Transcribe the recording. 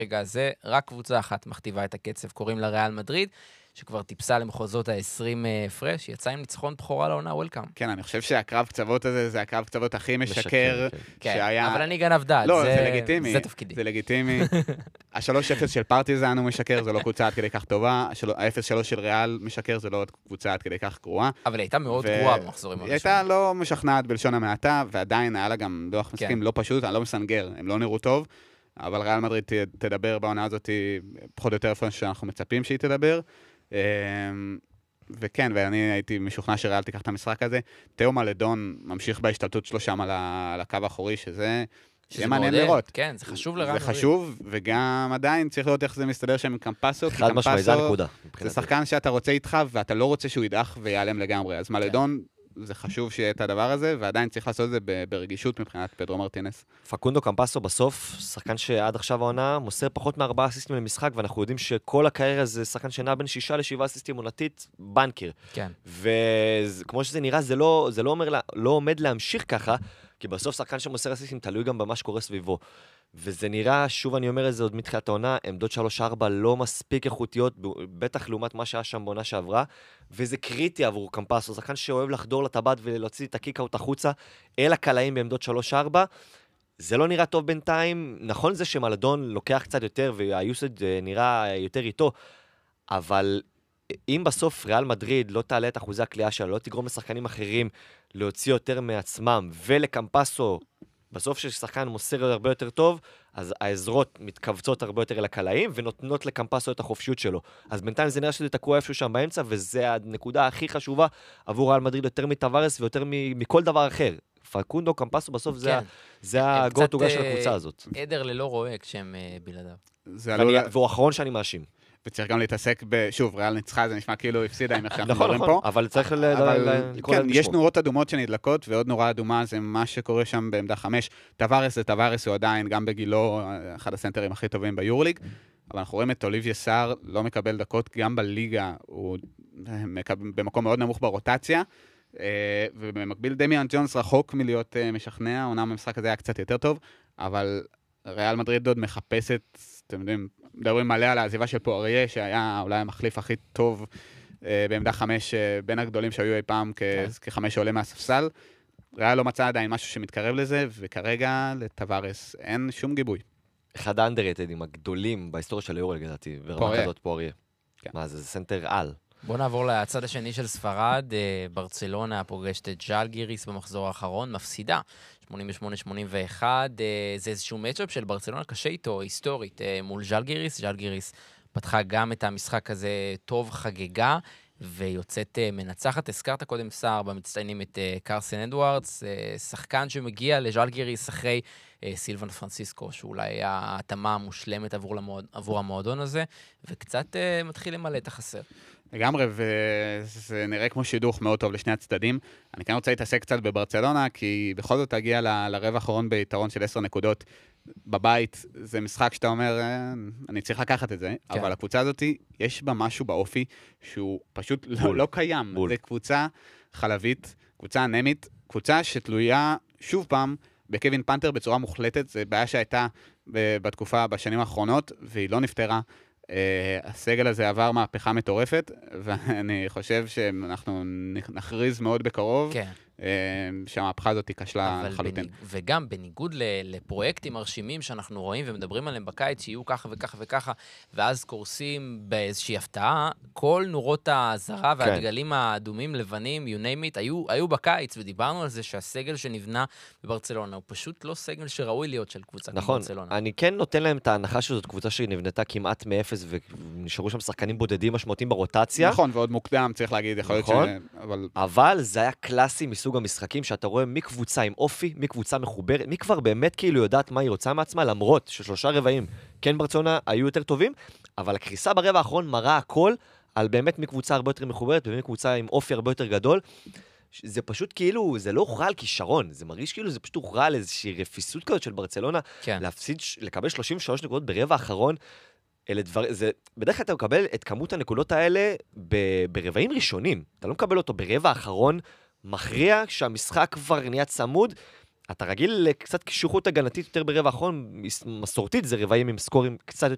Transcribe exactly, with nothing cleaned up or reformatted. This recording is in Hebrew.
רגע הזה, רק קבוצה אחת מכתיבה את הקצב, קוראים לה ריאל מדריד, שכבר טיפסה למחוזות ה-עשרים הפרש, יצא עם ניצחון בכורה לעונה, וולקאם. כן, אני חושב שהקרב קצוות הזה, זה הקרב קצוות הכי משקר שהיה... אבל אני גנב דעת, לא, זה לגיטימי. זה תפקידי. זה לגיטימי. ה-שלוש אפס של פרטיזן הוא משקר, זה לא קבוצה עד כדי כך טובה. ה-אפס שלוש של ריאל משקר, זה לא קבוצה עד כדי כך גרועה. אבל היא הייתה מאוד גרועה במחזורים הראשונים. היא הייתה לא משכנעת בלשון המעטה, ועדיין היה לה גם דוח מסכים לא פשוט, אני לא מסנגר, הם לא נראו טוב, אבל ריאל מדריד תדבר בעונה הזאת פחות או יותר איפה שאנחנו מצפים שהיא תדבר. וכן, ואני הייתי משוכנע שריאל תיקח את המשחק הזה. תאו מלדון ממשיך בהשתלטות שלו שם על הקו האחורי, שזה יהיה מעניין לראות. כן, זה חשוב לריאל מדריד. זה חשוב, וגם עדיין צריך לראות איך זה מסתדר שם עם קמפסו. חד משמעי, זה הנקודה. זה שחקן שאתה רוצה איתך, ואתה לא רוצה שהוא ידח ויעלם לגמרי. אז מלדון, זה חשוב שיהיה את הדבר הזה, ועדיין צריך לעשות את זה ברגישות מבחינת פדרו מרטינס. פקונדו קמפסו בסוף, שחקן שעד עכשיו העונה, מוסר פחות מארבעה אסיסטים למשחק, ואנחנו יודעים שכל הקריירה זה שחקן שנע בין שישה לשבעה אסיסטים עונתית, בנקר. כן. וכמו שזה נראה, זה לא, זה לא אומר, לא עומד להמשיך ככה, כי בסוף שחקן שמוסר אסיסטים תלוי גם במה שקורה סביבו. וזה נראה, שוב אני אומר את זה עוד מתחילת העונה, עמדות שלוש ארבע לא מספיק איכותיות, בטח לעומת מה שהיה שם בעונה שעברה, וזה קריטי עבור קמפסו, שחקן שאוהב לחדור לטבעת ולהוציא את הקיקאוט החוצה, אל הקלעים בעמדות שלוש ארבע, זה לא נראה טוב בינתיים, נכון זה שמלדון לוקח קצת יותר, והיוסד נראה יותר איתו, אבל אם בסוף ריאל מדריד לא תעלה את אחוזי הקליעה שלה, לא תגרום לשחקנים אחרים להוציא יותר מעצמם, ולקמפסו, בסוף ששחקן מוסר הרבה יותר טוב, אז העזרות מתכווצות הרבה יותר אל הקלעים, ונותנות לקמפסו את החופשיות שלו. אז בינתיים זה נראה שזה תקוע איפשהו שם באמצע, וזה הנקודה הכי חשובה עבור ריאל מדריד יותר מטווארס, ויותר מכל דבר אחר. פקונדו, קמפסו, בסוף זה הגו-טו-גו של הקבוצה הזאת. עדר ללא רואה כשהם בלעדיו. והוא האחרון שאני מאשים. וצריך גם להתעסק ב... שוב, ריאל ניצחה, זה נשמע כאילו הפסידה עם איך שאנחנו נכון, מדברים נכון, פה. אבל צריך לקרוא כן, יש נורות אדומות שנדלקות, ועוד נורה אדומה זה מה שקורה שם בעמדה חמש. טווארס זה טווארס, הוא עדיין גם בגילו אחד הסנטרים הכי טובים ביורליג, אבל אנחנו רואים את אוליביה סאר לא מקבל דקות, גם בליגה הוא במקום מאוד נמוך ברוטציה, ובמקביל דמיאן ג'ונס רחוק מלהיות משכנע, עונה במשחק הזה היה קצת יותר טוב, אבל ריאל מדריד עוד מחפשת, אתם יודעים, מדברים מלא על העזיבה של פואריה, שהיה אולי המחליף הכי טוב אה, בעמדה חמש, אה, בין הגדולים שהיו אי פעם כ- כחמש שעולה מהספסל. ריאל לא מצא עדיין משהו שמתקרב לזה, וכרגע לטווארס אין שום גיבוי. אחד האנדררייטדים הגדולים בהיסטוריה של היורוליג, לדעתי, ברמה כזאת פואריה. כן. מה זה, זה סנטר על. בואו נעבור לצד השני של ספרד, ברצלונה פוגשת את ז'אלגיריס במחזור האחרון, מפסידה, שמונים ושמונה שמונים ואחת, זה איזשהו מצ'אפ של ברצלונה קשה איתו, היסטורית, מול ז'אלגיריס, ז'אלגיריס פתחה גם את המשחק הזה טוב חגיגה, ויוצאת מנצחת, הזכרת קודם סער במצטיינים את קרסן אדוארדס, שחקן שמגיע לז'אלגיריס אחרי סילבן פרנסיסקו, שאולי ההתאמה המושלמת עבור, למועד, עבור המועדון הזה, וקצת מתחיל למלא את החסר. לגמרי, וזה נראה כמו שידוך מאוד טוב לשני הצדדים. אני כאן רוצה להתעסק קצת בברצלונה, כי בכל זאת תגיע ל- לרבע האחרון ביתרון של עשר נקודות בבית. זה משחק שאתה אומר, אני צריך לקחת את זה, כן. אבל הקבוצה הזאת, יש בה משהו באופי שהוא פשוט לא, לא קיים. בול. זה קבוצה חלבית, קבוצה אנמית, קבוצה שתלויה שוב פעם בקווין פנתר בצורה מוחלטת. זה בעיה שהייתה בתקופה, בשנים האחרונות, והיא לא נפטרה. Uh, הסגל הזה עבר מהפכה מטורפת, ואני חושב שאנחנו נכריז מאוד בקרוב, כן. uh, שהמהפכה הזאת היא כשלה לחלוטין. בניג... וגם בניגוד ל... לפרויקטים מרשימים שאנחנו רואים ומדברים עליהם בקיץ, שיהיו ככה וככה וככה, ואז קורסים באיזושהי הפתעה, כל נורות הזרה כן. והדגלים האדומים, לבנים, you name it, היו, היו בקיץ, ודיברנו על זה שהסגל שנבנה בברצלונה, הוא פשוט לא סגל שראוי להיות של קבוצה נכון, בברצלונה. נכון, אני כן נותן להם את ההנחה שזאת קבוצה שהיא נבנתה כמעט מאפס, ונשארו שם שחקנים בודדים משמעותיים ברוטציה. נכון, ועוד מוקדם, צריך להגיד, יכול להיות נכון, ש... אבל... אבל זה היה קלאסי מסוג המשחקים, שאתה רואה מקבוצה עם אופי, מקבוצה מחוברת, מי כבר באמת כאילו יודעת מה היא רוצה מעצמה, למרות ששלושה רבעים, כן ברצלונה היו יותר טובים, אבל הקריסה ברבע האחרון מראה הכל, על באמת מקבוצה הרבה יותר מחוברת, ומקבוצה עם אופי הרבה יותר גדול. זה פשוט כאילו, זה לא הוכרע על כישרון, זה מרגיש כאילו, זה פשוט הוכרע על איזושהי רפיסות כזאת של ברצלונה, כן. להפסיד, לקבל שלושים ושלוש נקודות ברבע האחרון, אלה דבר, זה, בדרך כלל אתה מקבל את כמות הנקודות האלה ב, ברבעים ראשונים, אתה לא מקבל אותו ברבע האחרון, מכריע שהמשחק כבר נהיה צמוד, אתה רגיל לקצת קישוחות הגנתית יותר ברבע האחרון, מסורתית זה רבעים עם סקורים קצת